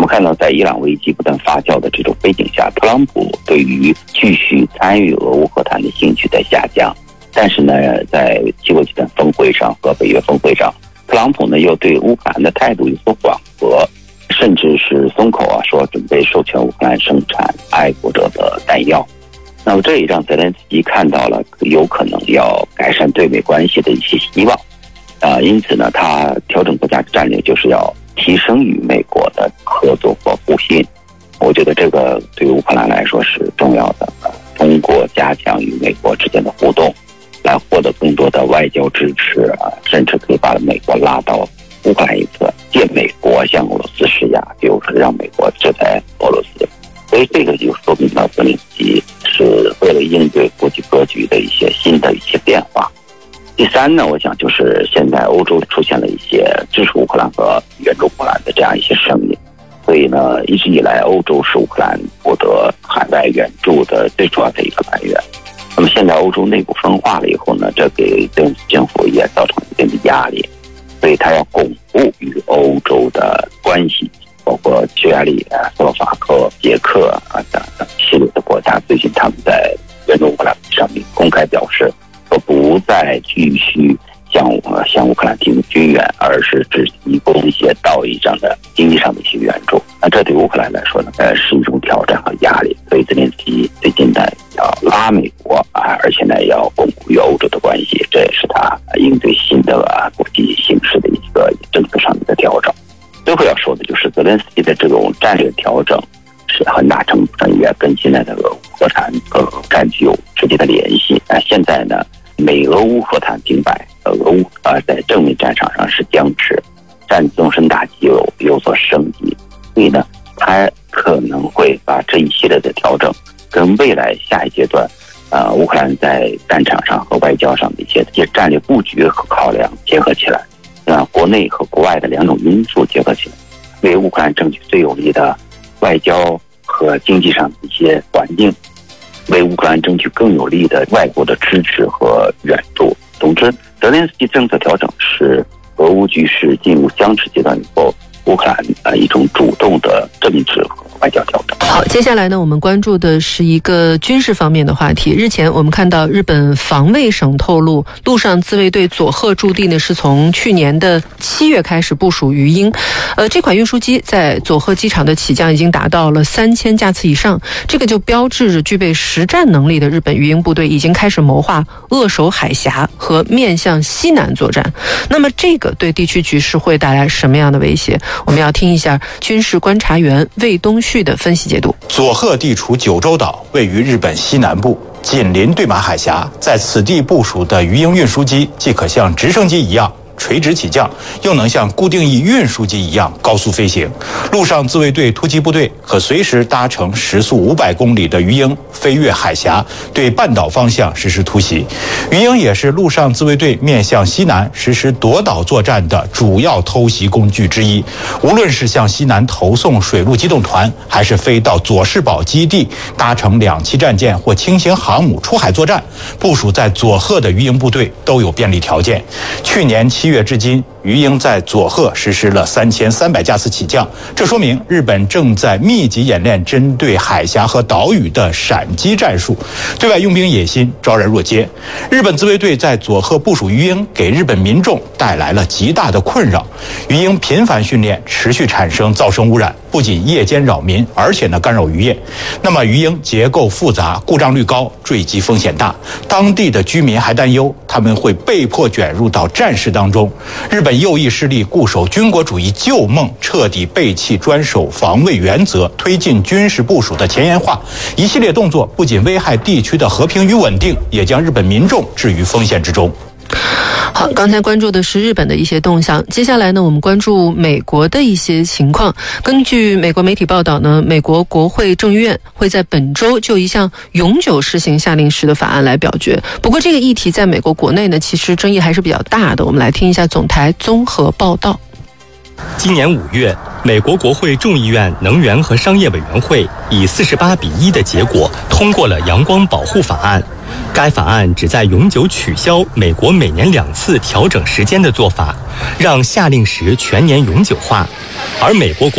看到，在伊朗危机不断发酵的这种背景下，特朗普对于继续参与俄乌和谈的兴趣在下降。但是呢，在七国集团峰会上和北约峰会上，特朗普呢又对乌克兰的态度有所缓和，甚至是松口说准备授权乌克兰生产爱国者的弹药。那么这也让泽连斯基看到了有可能要改善对美关系的一些希望。因此呢，他调整国家战略，就是要提升与美国的合作和互信。我觉得这个对于乌克兰来说是重要的，通过加强与美国之间的互动，来获得更多的外交支持甚至可以把美国拉到乌克兰一侧，借美国向俄罗斯施压，比如说让美国制裁俄罗斯。所以这个就说明了泽连斯基是为了应对国际格局的一些新的一些变化。第三呢，我想就是现在欧洲出现了一些支持乌克兰和援助乌克兰的这样一些声音，所以呢，一直以来欧洲是乌克兰获得海外援助的最主要的一个来源。那么现在欧洲内部分化了以后呢，这给政府也造成一定的压力，所以他要巩固与欧洲的关系，包括匈牙利、斯洛伐克、捷克等系列的国家，最近他们在援助乌克兰上面公开表示，说不再继续向乌克兰提供军援，而是只提供一些道义上的、经济上的一些援助。那这对乌克兰来说呢，是一种挑战和压力。所以泽连斯基最近呢要拉美国而且呢要巩固与欧洲的关系，这也是他应对新的国际形势的一个政策上的调整。最后要说的就是泽连斯基的这种战略调整，是很大程度上也跟现在的俄乌和谈占据有直接的联系。现在呢，美俄乌和谈停摆，俄乌在正面战场上是僵持，战纵深大击有所升级，所以呢，他可能会把这一系列的调整跟未来下一阶段乌克兰在战场上和外交上的一些战略布局和考量结合起来，国内和国外的两种因素结合起来，为乌克兰争取最有利的外交和经济上的一些环境，为乌克兰争取更有利的外国的支持和援助。总之，泽连斯基政策调整是俄乌局势进入僵持阶段以后，乌克兰一种主动的政治和外交调整。 好，接下来呢，我们关注的是一个军事方面的话题。日前我们看到日本防卫省透露，陆上自卫队佐贺驻地呢是从去年的7月开始部署鱼鹰。这款运输机在佐贺机场的起降已经达到了3000架次以上，这个就标志着具备实战能力的日本鱼鹰部队已经开始谋划扼守海峡和面向西南作战。那么这个对地区局势会带来什么样的威胁？我们要听一下军事观察员魏东旭的分析解读。 佐贺地处九州岛，位于日本西南部，紧邻对马海峡，在此地部署的鱼鹰运输机既可像直升机一样垂直起降，又能像固定翼运输机一样高速飞行。陆上自卫队突击部队可随时搭乘时速500公里的鱼鹰飞越海峡，对半岛方向实施突袭。鱼鹰也是陆上自卫队面向西南实施夺岛作战的主要偷袭工具之一。无论是向西南投送水陆机动团，还是飞到佐世保基地搭乘2栖战舰或轻型航母出海作战，部署在佐贺的鱼鹰部队都有便利条件。去年7月至今，鱼鹰在佐贺实施了3300架次起降，这说明日本正在密集演练针对海峡和岛屿的闪击战术，对外用兵野心昭然若揭。日本自卫队在佐贺部署鱼鹰，给日本民众带来了极大的困扰。鱼鹰频繁训练，持续产生噪声污染，不仅夜间扰民，而且干扰渔业。那么鱼鹰结构复杂，故障率高，坠机风险大，当地的居民还担忧他们会被迫卷入到战事当中。日本右翼势力固守军国主义旧梦，彻底背弃专守防卫原则，推进军事部署的前沿化，一系列动作不仅危害地区的和平与稳定，也将日本民众置于风险之中。 好，刚才关注的是日本的一些动向，接下来呢，我们关注美国的一些情况。根据美国媒体报道呢，美国国会众议院会在本周就一项永久施行夏令时的法案来表决。不过这个议题在美国国内呢，其实争议还是比较大的。我们来听一下总台综合报道。 今年5月，美国国会众议院能源和商业委员会以48-1的结果通过了阳光保护法案。该法案旨在永久取消美国每年2次调整时间的做法，让夏令时全年永久化。而美国